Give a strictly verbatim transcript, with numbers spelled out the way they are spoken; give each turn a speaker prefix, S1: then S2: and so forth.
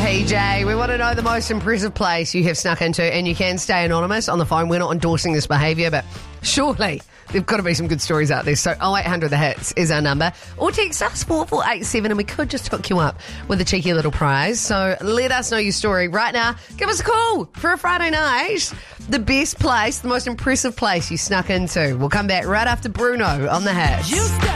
S1: P J. We want to know the most impressive place you have snuck into, and you can stay anonymous on the phone. We're not endorsing this behaviour, but surely there've got to be some good stories out there. So oh eight hundred the hits is our number. Or text us four four eight seven and we could just hook you up with a cheeky little prize. So let us know your story right now. Give us a call for a Friday night. The best place, the most impressive place you snuck into. We'll come back right after Bruno on the hits.